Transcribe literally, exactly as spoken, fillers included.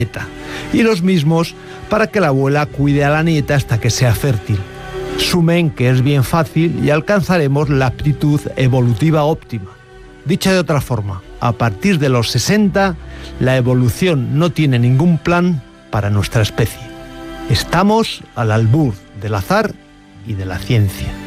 nieta, y los mismos para que la abuela cuide a la nieta hasta que sea fértil. Sumen que es bien fácil y alcanzaremos la aptitud evolutiva óptima. Dicha de otra forma, a partir de los sesenta, la evolución no tiene ningún plan para nuestra especie. Estamos al albur del azar y de la ciencia.